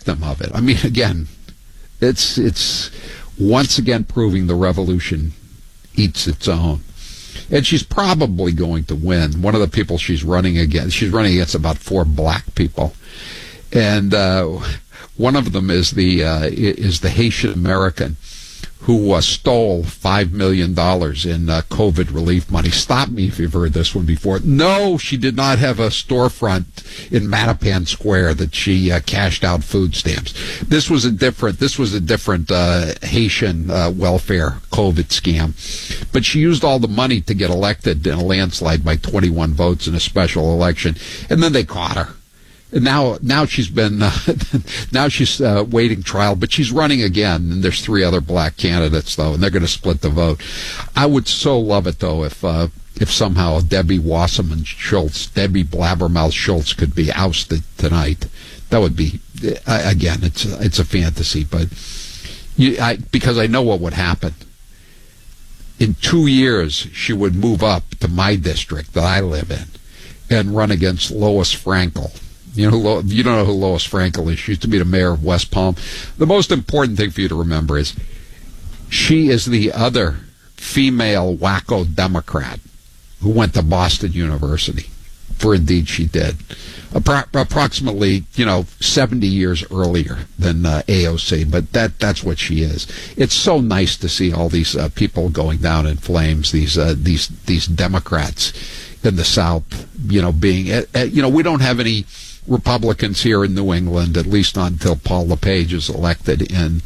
victim of it. I mean, again, it's once again proving the revolution eats its own. And she's probably going to win. One of the people she's running against about 4 black people. And one of them is the Haitian American who stole $5 million in COVID relief money. Stop me if you've heard this one before. No, she did not have a storefront in Mattapan Square that she cashed out food stamps. This was a different Haitian welfare COVID scam. But she used all the money to get elected in a landslide by 21 votes in a special election, and then they caught her. Now she's been waiting trial, but she's running again, and there's 3 other black candidates though, and they're going to split the vote. I would so love it though if somehow Debbie Wasserman Schultz, Debbie Blabbermouth Schultz, could be ousted tonight. That would be, again, it's a fantasy, but because I know what would happen. In 2 years, she would move up to my district that I live in and run against Lois Frankel. You don't know who Lois Frankel is. She used to be the mayor of West Palm. The most important thing for you to remember is she is the other female wacko Democrat who went to Boston University. For indeed she did. Approximately, 70 years earlier than AOC, but that's what she is. It's so nice to see all these people going down in flames. These Democrats in the South, being, we don't have any Republicans here in New England, at least not until Paul LePage is elected in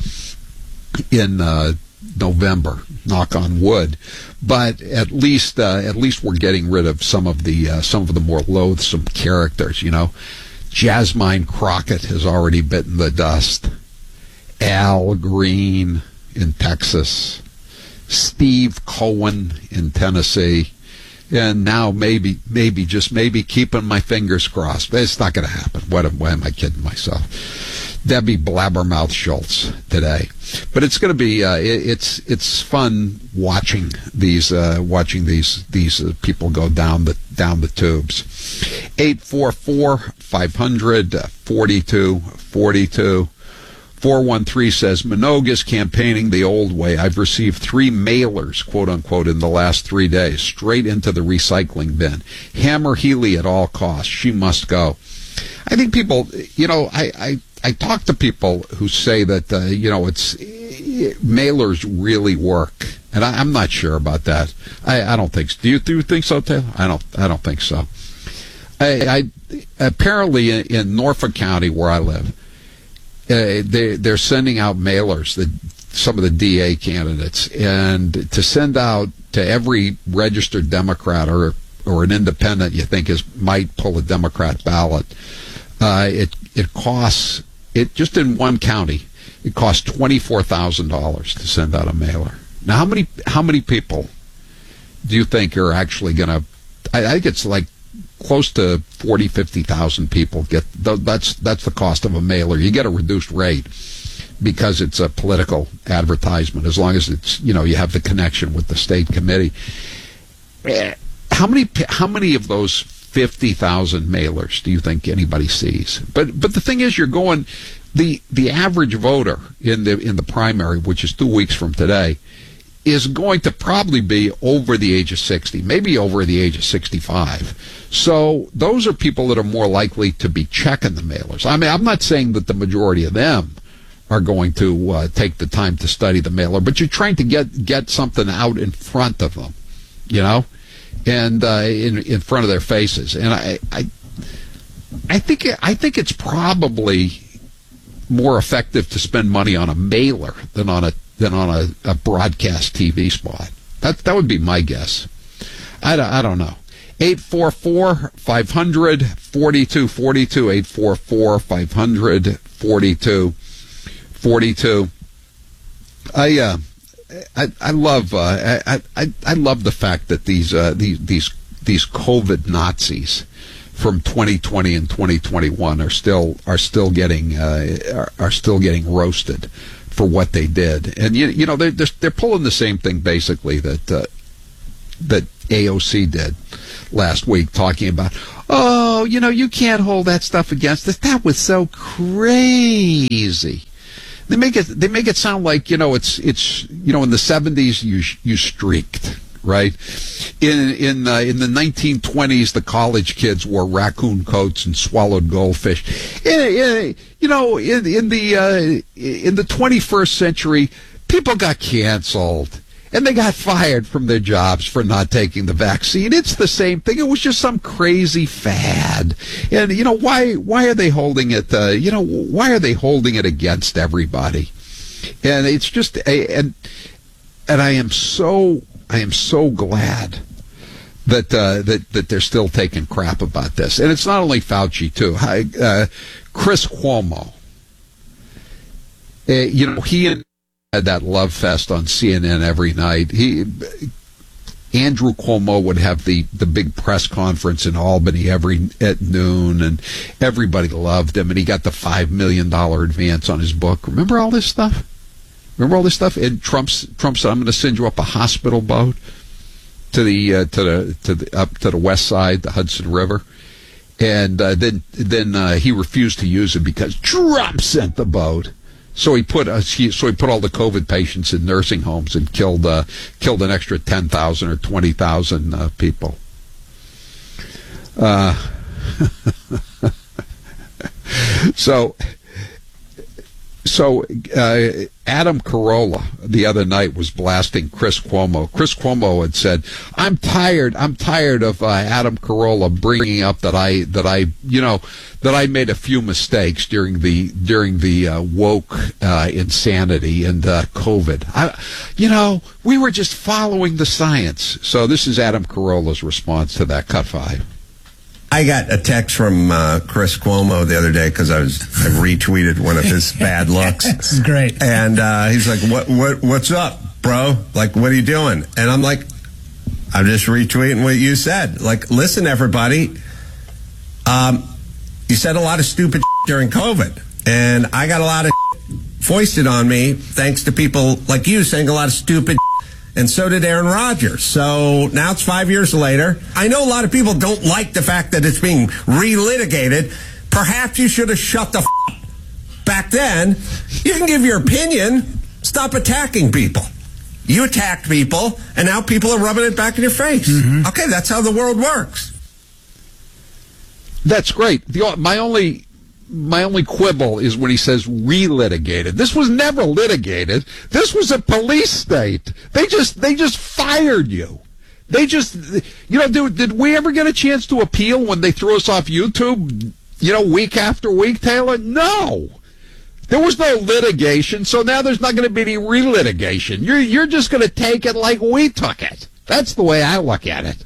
November. Knock on wood. But at least we're getting rid of some of the more loathsome characters. Jasmine Crockett has already bitten the dust. Al Green in Texas. Steve Cohen in Tennessee. And now maybe keeping my fingers crossed. It's not going to happen. Why am I kidding myself? Debbie Blabbermouth Schultz today. But it's going to be it's fun watching these people go down the tubes. 844-500-4242. 413 says, Minogue is campaigning the old way. I've received 3 mailers, quote unquote, in the last 3 days, straight into the recycling bin. Hammer Healy at all costs. She must go. I think people, I talk to people who say that, mailers really work. And I'm not sure about that. I don't think so. Do you think so, Taylor? I don't think so. Apparently in Norfolk County where I live, they're sending out mailers, some of the DA candidates, and to send out to every registered Democrat or an independent you think might pull a Democrat ballot, it costs, just in one county, it costs $24,000 to send out a mailer. Now, how many people do you think are actually going to? I think it's like close to 50,000 people get. That's the cost of a mailer. You get a reduced rate because it's a political advertisement, as long as it's you have the connection with the state committee. How many of those 50,000 mailers do you think anybody sees? But the thing is, you're going the average voter in the primary, which is 2 weeks from today, is going to probably be over the age of 60, maybe over the age of 65. So those are people that are more likely to be checking the mailers. I mean, I'm not saying that the majority of them are going to take the time to study the mailer, but you're trying to get something out in front of them, and in front of their faces. And I think it's probably more effective to spend money on a mailer than on a broadcast TV spot. That would be my guess. I don't know. 844-500-4242. 844-500-4242. I love the fact that these COVID Nazis from 2020 and 2021 are still getting roasted for what they did. And they're pulling the same thing basically that that AOC did last week, talking about, oh, you can't hold that stuff against us. That was so crazy. They make it sound like, it's in the 70s you streaked, right? In the 1920s, the college kids wore raccoon coats and swallowed goldfish. In the 21st century, people got canceled. And they got fired from their jobs for not taking the vaccine. It's the same thing. It was just some crazy fad. And, why are they holding it, why are they holding it against everybody? And it's just, and I am so glad that they're still taking crap about this. And it's not only Fauci, too. Chris Cuomo, he had that love fest on CNN every night. Andrew Cuomo would have the big press conference in Albany at noon, and everybody loved him. And he got the $5 million advance on his book. Remember all this stuff? And Trump said, "I'm going to send you up a hospital boat to the up to the west side, the Hudson River." And then he refused to use it because Trump sent the boat. So he put all the COVID patients in nursing homes and killed an extra 10,000 or 20,000 people. So Adam Carolla the other night was blasting Chris Cuomo. Chris Cuomo had said, I'm tired of Adam Carolla bringing up that I made a few mistakes during the woke insanity and COVID. We were just following the science. So this is Adam Carolla's response to that. Cut 5. I got a text from Chris Cuomo the other day because I retweeted one of his bad looks. This is great. And he's like, "What's up, bro? Like, what are you doing?" And I'm like, "I'm just retweeting what you said. Like, listen, everybody. You said a lot of stupid during COVID, and I got a lot of foisted on me thanks to people like you saying a lot of stupid." And so did Aaron Rodgers. So now it's 5 years later. I know a lot of people don't like the fact that it's being relitigated. Perhaps you should have shut the up back then. You can give your opinion. Stop attacking people. You attacked people, and now people are rubbing it back in your face. Mm-hmm. Okay, that's how the world works. That's great. My only quibble is when he says relitigated. This was never litigated. This was a police state. They just fired you. They just, did we ever get a chance to appeal when they threw us off YouTube, week after week, Taylor? No. There was no litigation, so now there's not going to be any relitigation. You're just going to take it like we took it. That's the way I look at it.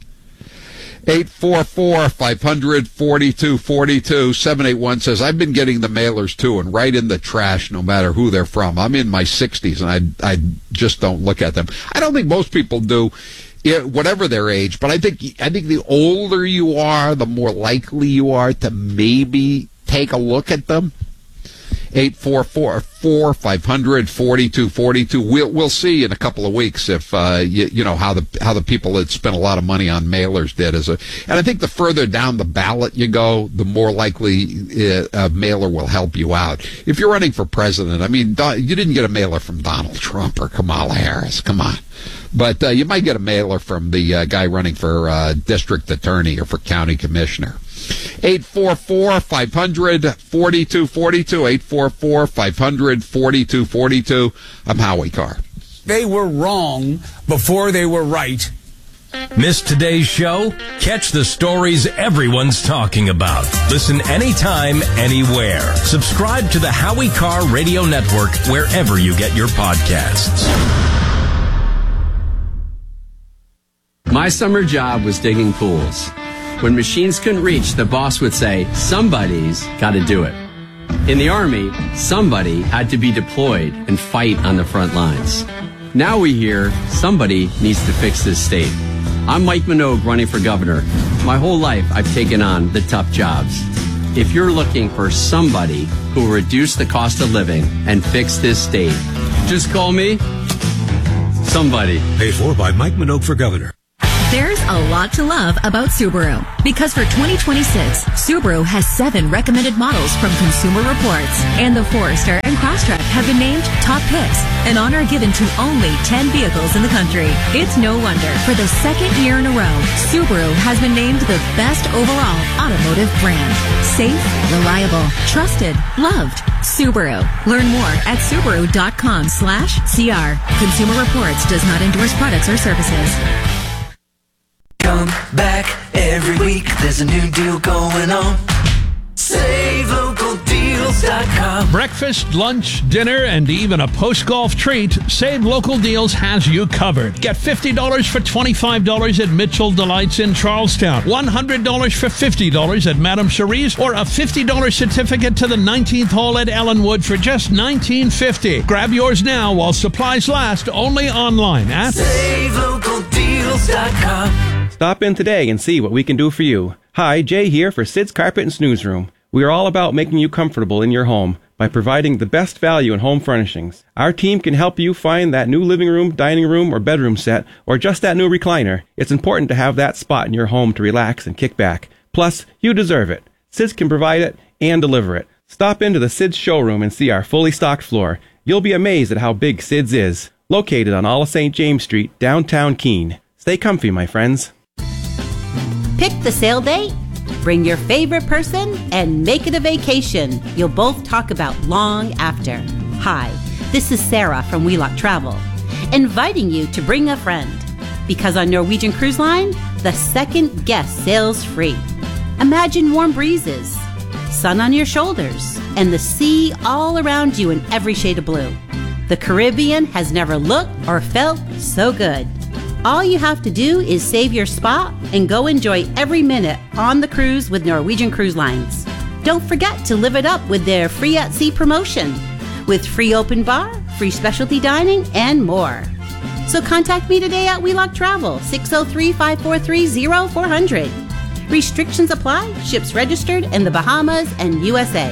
844-500-4242. 781 says, I've been getting the mailers too, and right in the trash no matter who they're from. I'm in my 60s, and I just don't look at them. I don't think most people do, whatever their age, but I think the older you are, the more likely you are to maybe take a look at them. 844-500-4242. We'll see in a couple of weeks if how the people that spent a lot of money on mailers did. And I think the further down the ballot you go, the more likely a mailer will help you out. If you're running for president, I mean, you didn't get a mailer from Donald Trump or Kamala Harris. Come on. But you might get a mailer from the guy running for district attorney or for county commissioner. 844-500-4242. 844-500-4242. I'm Howie Carr. They were wrong before they were right. Miss today's show? Catch the stories everyone's talking about. Listen anytime, anywhere. Subscribe to the Howie Carr Radio Network wherever you get your podcasts. My summer job was digging pools. When machines couldn't reach, the boss would say, somebody's got to do it. In the Army, somebody had to be deployed and fight on the front lines. Now we hear somebody needs to fix this state. I'm Mike Minogue running for governor. My whole life I've taken on the tough jobs. If you're looking for somebody who will reduce the cost of living and fix this state, just call me somebody. Paid for by Mike Minogue for governor. There's a lot to love about Subaru because for 2026, Subaru has 7 recommended models from Consumer Reports, and the Forester and Crosstrek have been named top picks, an honor given to only 10 vehicles in the country. It's no wonder for the second year in a row, Subaru has been named the best overall automotive brand. Safe, reliable, trusted, loved. Subaru. Learn more at Subaru.com/CR. Consumer Reports does not endorse products or services. Come back every week, there's a new deal going on. SaveLocalDeals.com. Breakfast, lunch, dinner, and even a post-golf treat, Save Local Deals has you covered. Get $50 for $25 at Mitchell Delights in Charlestown, $100 for $50 at Madame Cherie's, or a $50 certificate to the 19th hole at Ellenwood for just $19.50. Grab yours now while supplies last, only online at SaveLocalDeals.com. Stop in today and see what we can do for you. Hi, Jay here for Sid's Carpet and Snooze Room. We are all about making you comfortable in your home by providing the best value in home furnishings. Our team can help you find that new living room, dining room, or bedroom set, or just that new recliner. It's important to have that spot in your home to relax and kick back. Plus, you deserve it. Sid's can provide it and deliver it. Stop into the Sid's showroom and see our fully stocked floor. You'll be amazed at how big Sid's is. Located on All of St. James Street, downtown Keene. Stay comfy, my friends. Pick the sale date, bring your favorite person, and make it a vacation you'll both talk about long after. Hi, this is Sarah from Wheelock Travel, inviting you to bring a friend. Because on Norwegian Cruise Line, the second guest sails free. Imagine warm breezes, sun on your shoulders, and the sea all around you in every shade of blue. The Caribbean has never looked or felt so good. All you have to do is save your spot and go enjoy every minute on the cruise with Norwegian Cruise Lines. Don't forget to live it up with their Free at Sea promotion, with free open bar, free specialty dining, and more. So contact me today at Wheelock Travel, 603-543-0400. Restrictions apply. Ships registered in the Bahamas and USA.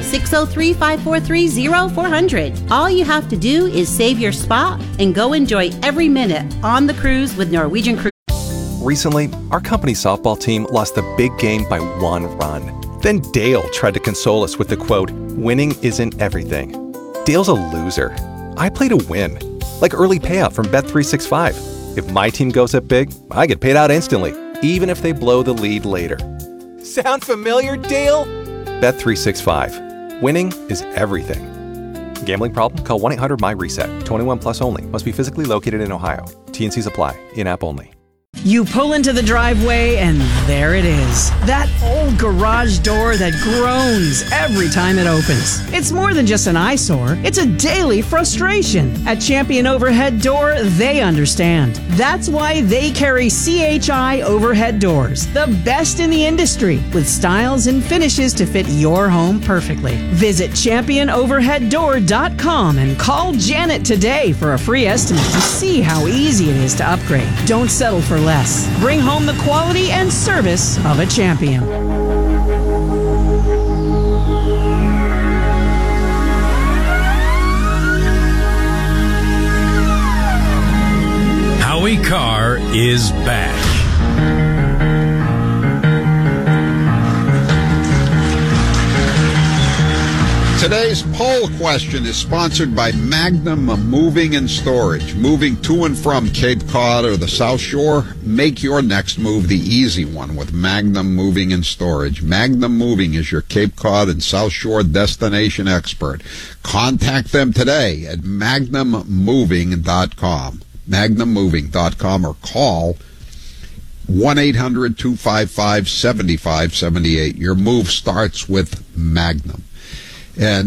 603-543-0400. All you have to do is save your spot and go enjoy every minute on the cruise with Norwegian Cruise. Recently, our company softball team lost the big game by 1 run. Then Dale tried to console us with the quote, "Winning isn't everything." Dale's a loser. I play to win. Like early payout from Bet365. If my team goes up big, I get paid out instantly, even if they blow the lead later. Sound familiar, Dale? Bet365. Winning is everything. Gambling problem? Call 1-800-MY-RESET. 21 plus only. Must be physically located in Ohio. T&Cs apply. In-app only. You pull into the driveway and there it is. That old garage door that groans every time it opens. It's more than just an eyesore. It's a daily frustration. At Champion Overhead Door, they understand. That's why they carry CHI Overhead Doors, the best in the industry, with styles and finishes to fit your home perfectly. Visit ChampionOverheadDoor.com and call Janet today for a free estimate to see how easy it is to upgrade. Don't settle for less. Bring home the quality and service of a champion. Howie Carr is back. Today's poll question is sponsored by Magnum Moving and Storage. Moving to and from Cape Cod or the South Shore? Make your next move the easy one with Magnum Moving and Storage. Magnum Moving is your Cape Cod and South Shore destination expert. Contact them today at magnummoving.com. magnummoving.com or call 1-800-255-7578. Your move starts with Magnum. And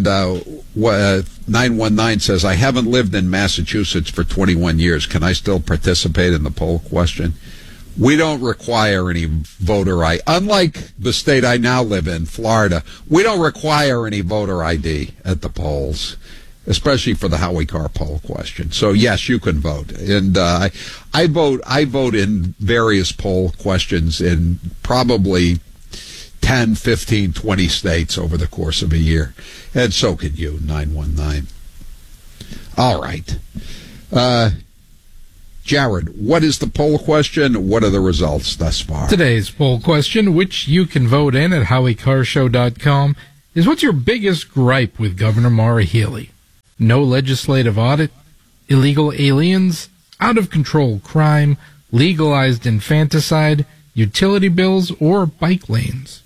919 says, I haven't lived in Massachusetts for 21 years. Can I still participate in the poll question? We don't require any voter ID. Unlike the state I now live in, Florida, we don't require any voter ID at the polls, especially for the Howie Carr poll question. So, yes, you can vote. And I vote in various poll questions in probably 10, 15, 20 states over the course of a year. And so can you, 919. All right. Jared, what is the poll question? What are the results thus far? Today's poll question, which you can vote in at HowieCarShow.com, is what's your biggest gripe with Governor Maura Healey? No legislative audit, illegal aliens, out-of-control crime, legalized infanticide, utility bills, or bike lanes?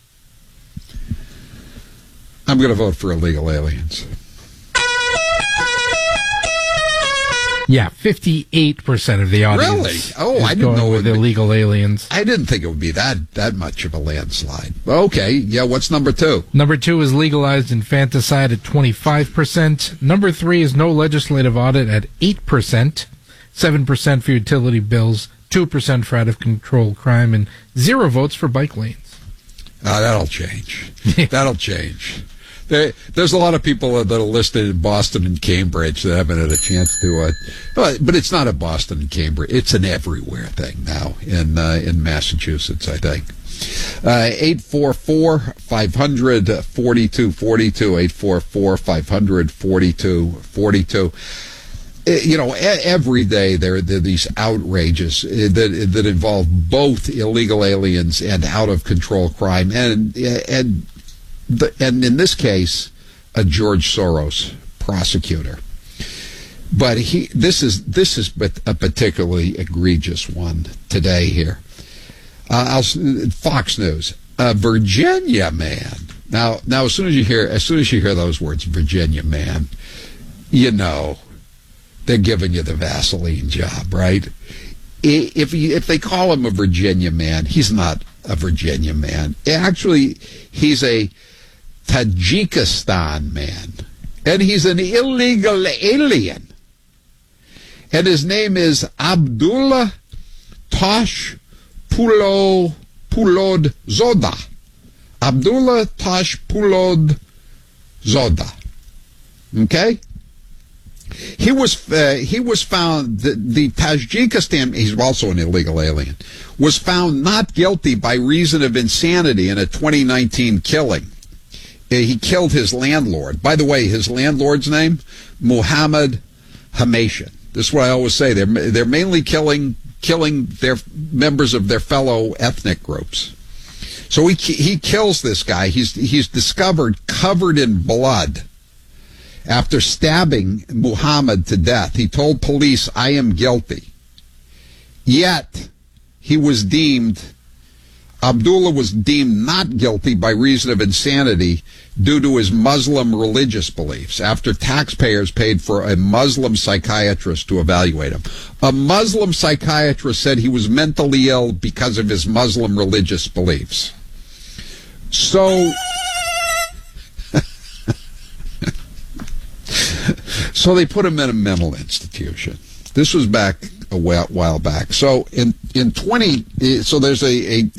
I'm going to vote for illegal aliens. Yeah, 58% of the audience. Really? Oh, is I didn't going know with illegal aliens. I didn't think it would be that much of a landslide. Okay, yeah. What's number 2? Number 2 is legalized infanticide at 25%. Number 3 is no legislative audit at 8%. 7% for utility bills. 2% for out-of-control crime, and 0 votes for bike lanes. That'll change. That'll change. There's a lot of people that are listed in Boston and Cambridge that haven't had a chance to. But it's not a Boston and Cambridge. It's an everywhere thing now in Massachusetts, I think. 844-500-4242. 844-500-4242. Every day there are these outrages that involve both illegal aliens and out of control crime, and in this case, a George Soros prosecutor. But this is a particularly egregious one today here. Fox News, a Virginia man. Now, as soon as you hear those words, Virginia man, they're giving you the Vaseline job, right? If they call him a Virginia man, he's not a Virginia man. Actually, he's a Tajikistan man, and he's an illegal alien. And his name is Abdullah Tash Pulod Zoda. Abdullah Tash Pulod Zoda. Okay? He was found, the Tajikistan, he's also an illegal alien, was found not guilty by reason of insanity in a 2019 killing. He killed his landlord. By the way, his landlord's name, Muhammad Hamashian. This is what I always say. They're mainly killing their members of their fellow ethnic groups. So he kills this guy. He's discovered covered in blood. After stabbing Muhammad to death, he told police, "I am guilty." Yet, Abdullah was deemed not guilty by reason of insanity due to his Muslim religious beliefs, after taxpayers paid for a Muslim psychiatrist to evaluate him. A Muslim psychiatrist said he was mentally ill because of his Muslim religious beliefs. So they put him in a mental institution. This was back a while back. So there's a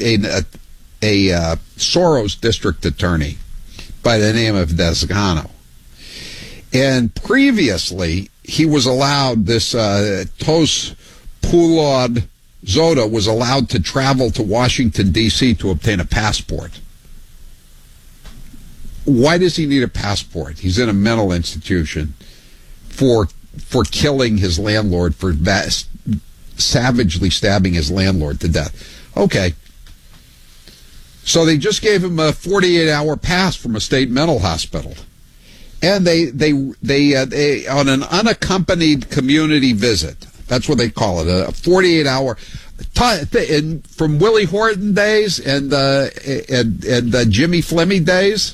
Soros district attorney by the name of Desgano, and previously he was allowed, this Tos Pulod Zoda was allowed to travel to Washington D.C. to obtain a passport. Why does he need a passport? He's in a mental institution for killing his landlord, for savagely stabbing his landlord to death. Okay. So they just gave him a 48-hour pass from a state mental hospital. And they on an unaccompanied community visit. That's what they call it, a 48-hour from Willie Horton days and Jimmy Fleming days.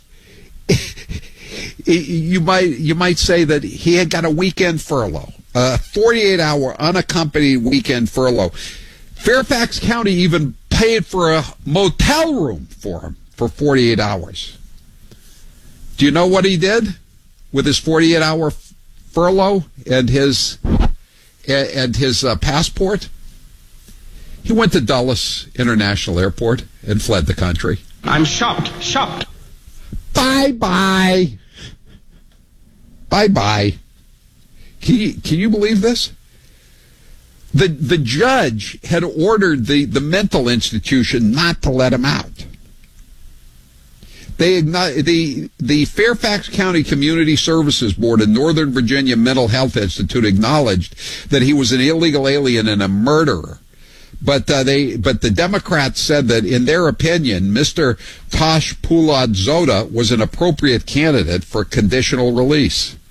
You might say that he had got a weekend furlough, a 48-hour unaccompanied weekend furlough. Fairfax County even paid for a motel room for him for 48 hours. Do you know what he did with his 48-hour furlough and his passport? He went to Dulles International Airport and fled the country. I'm shocked. Bye-bye. Bye-bye. Can you believe this? The judge had ordered the mental institution not to let him out. The Fairfax County Community Services Board and Northern Virginia Mental Health Institute acknowledged that he was an illegal alien and a murderer. But the Democrats said that, in their opinion, Mr. Tosh Pulad Zoda was an appropriate candidate for conditional release.